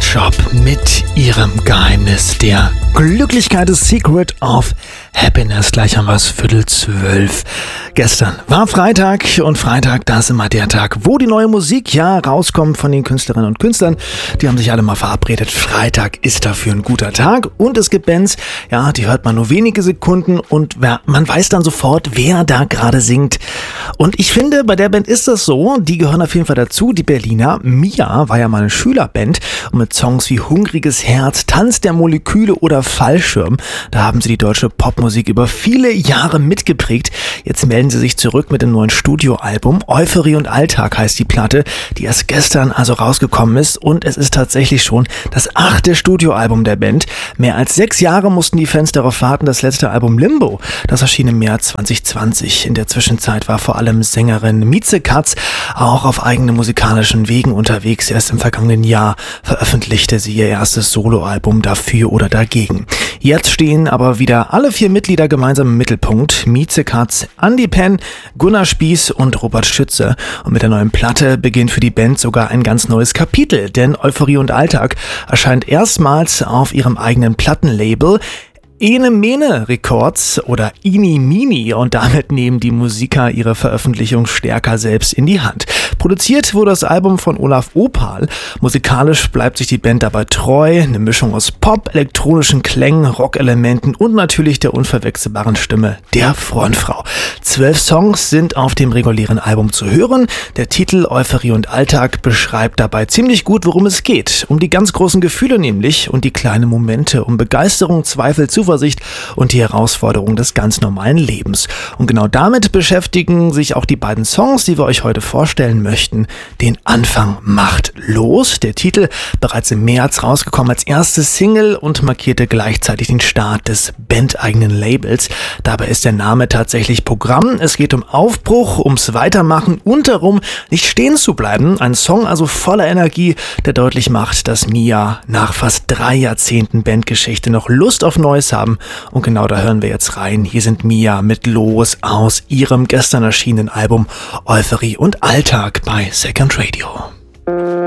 Shop mit ihrem Geheimnis der Glücklichkeit, das Secret of Happiness. Gleich haben wir es 11:45. Gestern war Freitag und Freitag, das ist immer der Tag, wo die neue Musik rauskommt von den Künstlerinnen und Künstlern. Die haben sich alle mal verabredet. Freitag ist dafür ein guter Tag und es gibt Bands, die hört man nur wenige Sekunden und man weiß dann sofort, wer da gerade singt. Und ich finde, bei der Band ist das so, die gehören auf jeden Fall dazu. Die Berliner Mia war ja mal eine Schülerband und mit Songs wie Hungriges Herz, Tanz der Moleküle oder Fallschirm, da haben sie die deutsche Popmusik über viele Jahre mitgeprägt. Jetzt melden sie sich zurück mit dem neuen Studioalbum. Euphorie und Alltag heißt die Platte, die erst gestern also rausgekommen ist und es ist tatsächlich schon das 8. Studioalbum der Band. Mehr als 6 Jahre mussten die Fans darauf warten. Das letzte Album Limbo, das erschien im März 2020. In der Zwischenzeit war vor allem Sängerin Mieze Katz auch auf eigenen musikalischen Wegen unterwegs. Erst im vergangenen Jahr veröffentlichte sie ihr erstes Soloalbum Dafür oder Dagegen. Jetzt stehen aber wieder alle 4 Mitglieder gemeinsam im Mittelpunkt. Mieze Katz, Andi Penn, Gunnar Spieß und Robert Schütze. Und mit der neuen Platte beginnt für die Band sogar ein ganz neues Kapitel, denn Euphorie und Alltag erscheint erstmals auf ihrem eigenen Plattenlabel Ene Mene Records oder Ini Mini und damit nehmen die Musiker ihre Veröffentlichung stärker selbst in die Hand. Produziert wurde das Album von Olaf Opal. Musikalisch bleibt sich die Band dabei treu. Eine Mischung aus Pop, elektronischen Klängen, Rockelementen und natürlich der unverwechselbaren Stimme der Frontfrau. 12 Songs sind auf dem regulären Album zu hören. Der Titel Euphorie und Alltag beschreibt dabei ziemlich gut, worum es geht. Um die ganz großen Gefühle nämlich und die kleinen Momente, um Begeisterung, Zweifel, Zuversicht und die Herausforderung des ganz normalen Lebens. Und genau damit beschäftigen sich auch die beiden Songs, die wir euch heute vorstellen möchten. Den Anfang macht los. Der Titel bereits im März rausgekommen als erste Single und markierte gleichzeitig den Start des bandeigenen Labels. Dabei ist der Name tatsächlich Programm. Es geht um Aufbruch, ums Weitermachen und darum, nicht stehen zu bleiben. Ein Song also voller Energie, der deutlich macht, dass Mia nach fast 3 Jahrzehnten Bandgeschichte noch Lust auf Neues haben. Und genau da hören wir jetzt rein. Hier sind Mia mit Los aus ihrem gestern erschienenen Album Euphorie und Alltag bei Second Radio.